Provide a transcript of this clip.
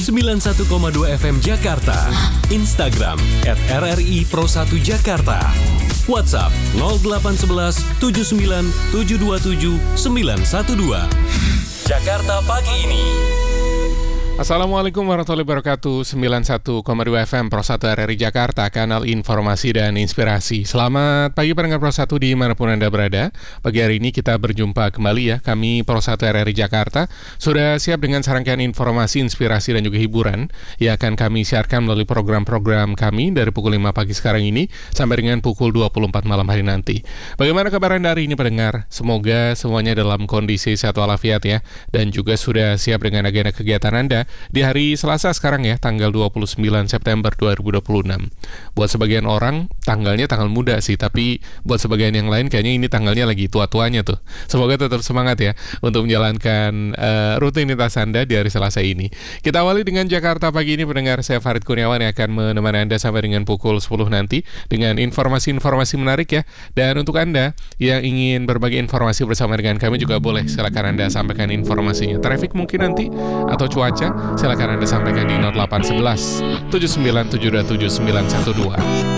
91,2 FM Jakarta. Instagram @RRI Pro 1 Jakarta. WhatsApp 0811 79 727 912. Jakarta pagi ini. Assalamualaikum warahmatullahi wabarakatuh. 91,2 FM Pro 1 RRI Jakarta, kanal informasi dan inspirasi. Selamat pagi pendengar Pro 1 dimanapun Anda berada. Pagi hari ini kita berjumpa kembali ya. Kami Pro 1 RRI Jakarta sudah siap dengan serangkaian informasi, inspirasi dan juga hiburan yang akan kami siarkan melalui program-program kami dari pukul 5 pagi sekarang ini sampai dengan pukul 24 malam hari nanti. Bagaimana kabar Anda hari ini pendengar? Semoga semuanya dalam kondisi sehat walafiat ya, dan juga sudah siap dengan agenda kegiatan Anda di hari Selasa sekarang ya, tanggal 29 September 2026. Buat sebagian orang, tanggalnya tanggal muda sih, tapi buat sebagian yang lain kayaknya ini tanggalnya lagi tua-tuanya tuh. Semoga tetap semangat ya untuk menjalankan rutinitas Anda di hari Selasa ini. Kita awali dengan Jakarta pagi ini pendengar. Saya Farid Kurniawan yang akan menemani Anda sampai dengan pukul 10 nanti dengan informasi-informasi menarik ya. Dan untuk Anda yang ingin berbagi informasi bersama dengan kami juga boleh, silakan Anda sampaikan informasinya. Traffic mungkin nanti atau cuaca, silakan Anda sampaikan di 0811 79 727 912.